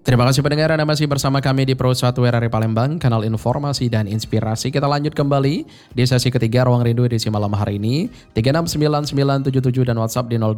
Terima kasih pendengar, Anda masih bersama kami di Pro 1 RRI Palembang, kanal informasi dan inspirasi. Kita lanjut kembali di sesi ketiga Ruang Rindu edisi malam hari ini. 3699977 dan WhatsApp di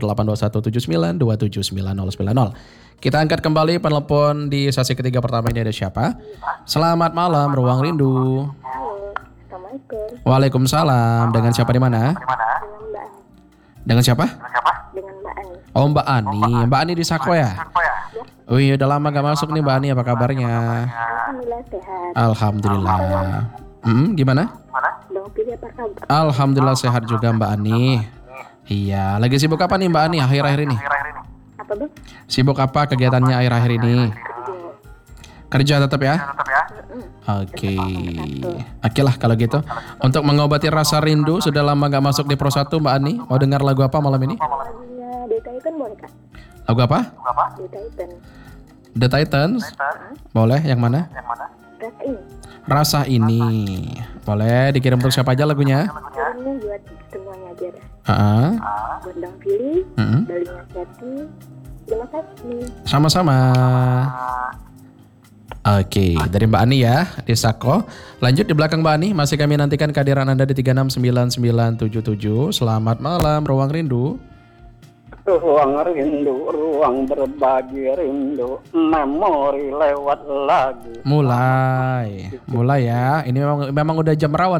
082179279090. Kita angkat kembali penelpon di sesi ketiga pertama ini. Ada siapa? Selamat malam Ruang Rindu. Halo, Assalamualaikum. Waalaikumsalam. Dengan siapa di mana? Dengan Mbak Ani. Dengan siapa? Dengan Mbak Ani. Oh, Mbak Ani. Mbak Ani di Sako ya? Oh iya, udah lama gak masuk nih Mbak Ani, apa kabarnya? Alhamdulillah sehat. Alhamdulillah. Gimana? Bang Pilih apa kabar? Alhamdulillah sehat juga Mbak Ani. Iya, lagi sibuk apa nih Mbak Ani akhir-akhir ini? Apa Bang? Sibuk apa kegiatannya akhir-akhir ini? Kerja tetap ya? Oke. Oke lah kalau gitu. Untuk mengobati rasa rindu, sudah lama gak masuk di Pro 1 Mbak Ani. Mau dengar lagu apa malam ini? Lagunya The Titan boleh Kak? Lagu apa? The Titan. The Titans? Boleh, yang mana? Rasa ini. Rasa ini. Boleh, dikirim untuk siapa aja lagunya? Kirimnya buat semuanya aja dah. Heeh. Buat Bang Pilih, Mm-mm. Dalinya Seti. Terima kasih. Sama-sama. Oke, dari Mbak Ani ya, di Sako. Lanjut di belakang Mbak Ani, masih kami nantikan kehadiran Anda di 3699977. Selamat malam, Ruang Rindu. Ruang rindu, ruang berbagi rindu, memori lewat lagu. Mulai ya. Ini memang udah jam rawan.